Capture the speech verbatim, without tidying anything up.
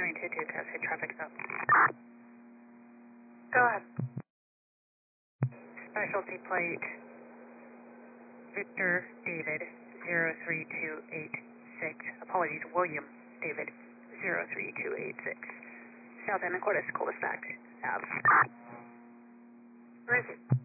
nine two two, Cascade traffic stop. Go ahead. Specialty plate Victor David zero three two eight six. Apologies, William David zero three two eight six. South Anacortes, cul-de-sac Ave. Where is it?